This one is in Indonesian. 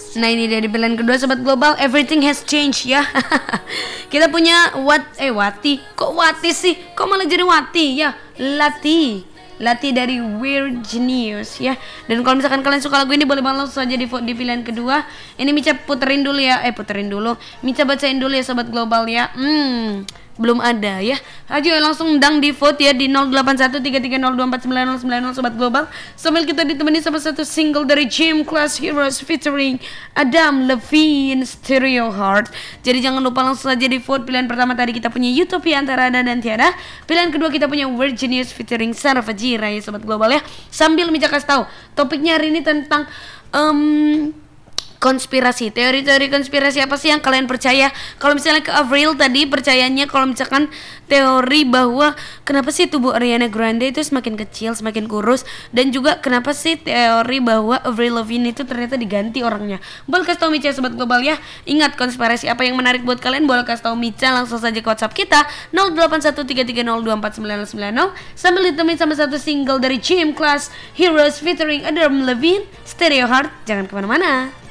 Nah ini dari pilihan kedua Sobat Global, Everything Has Changed ya. Kita punya Wati. Kok Wati sih? Kok malah jadi Wati ya? Lati dari Weird Genius ya. Dan kalau misalkan kalian suka lagu ini boleh banget langsung saja di vote di pilihan kedua. Ini Mica puterin dulu ya. Mica bacain dulu ya Sobat Global ya. Belum ada ya. Ayo langsung dang di vote ya di 081330249090 Sobat Global. Sambil kita ditemani sama satu single dari Gym Class Heroes featuring Adam Levine, Stereo Heart. Jadi jangan lupa langsung saja di vote. Pilihan pertama tadi kita punya Utopia antara Ada dan Tiara. Pilihan kedua kita punya Weird Genius featuring Sarah Fajira ya Sobat Global ya. Sambil Mica kasih tahu, topiknya hari ini tentang konspirasi, teori-teori konspirasi apa sih yang kalian percaya? Kalau misalnya ke Avril tadi percayanya kalau misalkan teori bahwa kenapa sih tubuh Ariana Grande itu semakin kecil, semakin kurus, dan juga kenapa sih teori bahwa Avril Lavigne itu ternyata diganti orangnya. Boleh kasih tahu Mica Sobat Global ya. Ingat konspirasi apa yang menarik buat kalian? Boleh kasih tahu Mica langsung saja ke WhatsApp kita 081330249090 sambil ditemenin sama satu single dari Gym Class Heroes featuring Adam Levine, Stereo Heart. Jangan kemana-mana.